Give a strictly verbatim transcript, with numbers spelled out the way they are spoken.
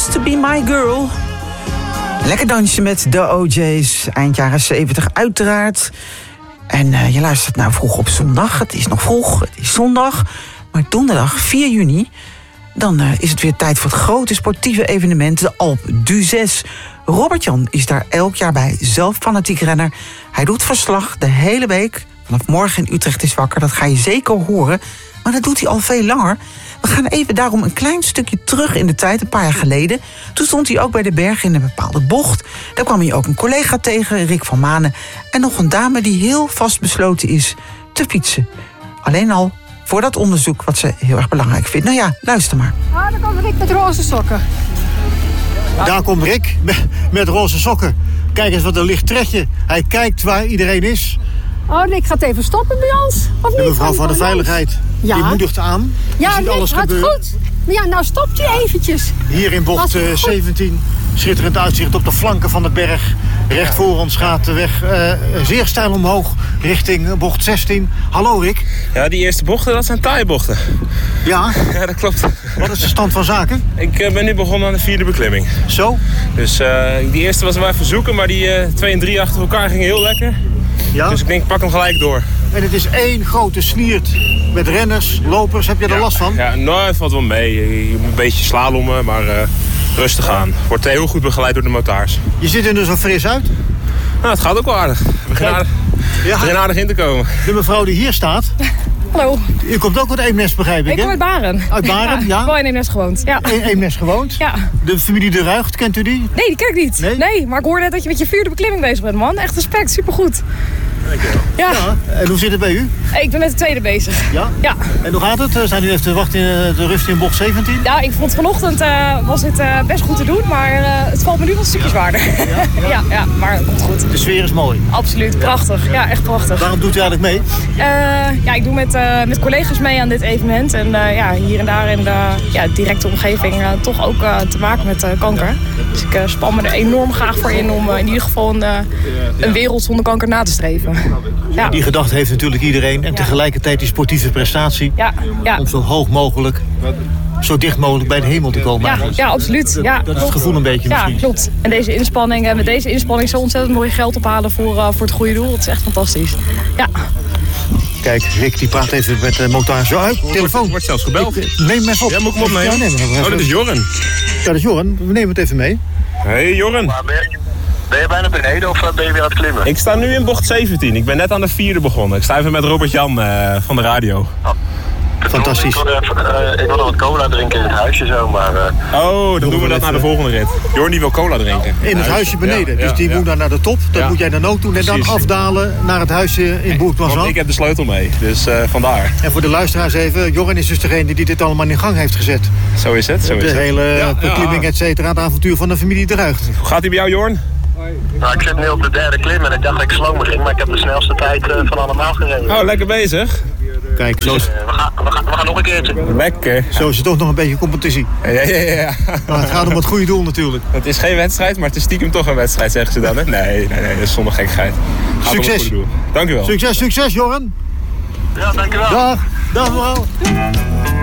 Used to be my girl. Lekker dansje met de O J's. Eind jaren zeventig uiteraard. En uh, je luistert nou vroeg op zondag. Het is nog vroeg, het is zondag. Maar donderdag vier juni... dan uh, is het weer tijd voor het grote sportieve evenement, de Alpe d'Huez. Robert-Jan is daar elk jaar bij, zelf fanatiek renner. Hij doet verslag de hele week. Vanaf morgen in Utrecht is wakker, dat ga je zeker horen. Maar dat doet hij al veel langer. We gaan even daarom een klein stukje terug in de tijd, een paar jaar geleden. Toen stond hij ook bij de berg in een bepaalde bocht. Daar kwam hij ook een collega tegen, Rick van Manen. En nog een dame die heel vastbesloten is te fietsen. Alleen al voor dat onderzoek wat ze heel erg belangrijk vindt. Nou ja, luister maar. Ah, daar komt Rick met roze sokken. Daar komt Rick met, met roze sokken. Kijk eens wat een licht tredje. Hij kijkt waar iedereen is. Oh, Rick gaat even stoppen bij ons. Of de niet? mevrouw van de veiligheid, ja. die moedigt aan. Ja, ziet Rick, alles gaat gebeuren. goed. Maar ja, nou stopt hij eventjes. Hier in bocht uh, zeventien, schitterend uitzicht op de flanken van de berg. Recht voor ons gaat de weg uh, zeer steil omhoog richting bocht zestien. Hallo Rick. Ja, die eerste bochten, dat zijn taaie bochten. Ja? Ja, dat klopt. Wat is de stand van zaken? Ik uh, ben nu begonnen aan de vierde beklimming. Zo? Dus uh, die eerste was wel even zoeken, maar die uh, twee en drie achter elkaar gingen heel lekker. Ja? Dus ik denk, ik pak hem gelijk door. En het is één grote sliert met renners, lopers. Heb je er ja, last van? Ja, nou, het valt wel mee. Je moet een beetje slalommen, maar uh, rustig aan. Wordt heel goed begeleid door de motards. Je ziet er dus zo fris uit. Nou, het gaat ook wel aardig. We beginnen aardig, ja. begin aardig in te komen. De mevrouw die hier staat. Hallo. U komt ook uit Eemnes, begrijp ik, Ik kom uit Baren. Uit Baren, ja? ja. Gewoon in Eemnes gewoond, ja. In Eemnes gewoond? Ja. De familie De Ruigt, kent u die? Nee, die ken ik niet. Nee? nee, maar ik hoorde net dat je met je vierde beklimming bezig bent, man. Echt respect, supergoed. Dankjewel. Ja. ja. En hoe zit het bij u? Ik ben met de tweede bezig. Ja? Ja. En hoe gaat het? Zijn u even te wachten in de rust in bocht zeventien? Ja, ik vond vanochtend uh, was het uh, best goed te doen, maar uh, het valt me nu wel een stukje zwaarder. Ja, ja. ja, ja, maar het komt goed. De sfeer is mooi. Absoluut, prachtig. Ja, echt prachtig. Waarom doet u eigenlijk mee? Uh, ja, ik doe met, uh, met collega's mee aan dit evenement. En uh, ja, hier en daar in de ja, directe omgeving uh, toch ook uh, te maken met uh, kanker. Dus ik uh, span me er enorm graag voor in om uh, in ieder geval een, uh, een wereld zonder kanker na te streven. Ja. Die gedachte heeft natuurlijk iedereen. En ja. tegelijkertijd die sportieve prestatie. Ja, ja. Om zo hoog mogelijk, zo dicht mogelijk bij de hemel te komen. Ja, ja absoluut. Dat, ja, dat is het gevoel een beetje misschien. Ja, klopt. En deze inspanning, met deze inspanning zo ontzettend mooi geld ophalen voor, uh, voor het goede doel. Dat is echt fantastisch. Ja. Kijk, Rick die praat even met de motar zo uit. Telefoon. Wordt zelfs gebeld. Ik, neem hem even op. Ja, moet ik hem opnemen? Ja, neem hem even. Oh, dat is Jorren. Ja, dat is Jorren. We nemen het even mee. Hey Jorren. Ben je bijna beneden of ben je weer aan het klimmen? Ik sta nu in bocht zeventien. Ik ben net aan de vierde begonnen. Ik sta even met Robert-Jan uh, van de radio. Oh. Fantastisch. Ik wilde, uh, ik wilde wat cola drinken in het huisje zo, maar... Uh... Oh, dan doen we dat naar de volgende rit. Jorn die wil cola drinken. In het huisje beneden. Ja, dus die ja, moet ja. dan naar de top. Dat ja. moet jij dan ook doen. En dan Precies. afdalen naar het huisje in Bourg-Mazan. Want ik heb de sleutel mee, dus uh, vandaar. En voor de luisteraars even. Jorren is dus degene die dit allemaal in gang heeft gezet. Zo is het, zo is de het. hele Ja, beklimming, ja. et cetera. Het avontuur van de familie De Ruigt. Hoe gaat hij bij jou, Jorn? Nou, ik zit nu op de derde klim en ik dacht dat ik slow ging, maar ik heb de snelste tijd uh, van allemaal gereden. Oh, lekker bezig. Kijk, zo is, Uh, we, gaan, we, gaan, we gaan nog een keertje. Lekker. zo is het toch nog een beetje competitie. Ja, ja, ja, ja. Maar het gaat om het goede doel natuurlijk. Het is geen wedstrijd, maar het is stiekem toch een wedstrijd, zeggen ze dan, hè? Nee, nee, nee, dat is zonder gekkigheid. Gaat om het Succes. goede doel. Dank u wel. Succes, succes Jorren. Ja, dankjewel. Dag. Dag mevrouw.